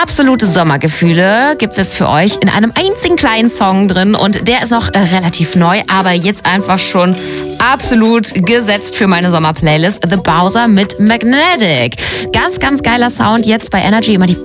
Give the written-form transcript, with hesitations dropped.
Absolute Sommergefühle gibt's jetzt für euch in einem einzigen kleinen Song drin und der ist noch relativ neu, aber jetzt einfach schon absolut gesetzt für meine Sommerplaylist. The Bowser mit Magnetic. Ganz, ganz geiler Sound. Jetzt bei Energy immer die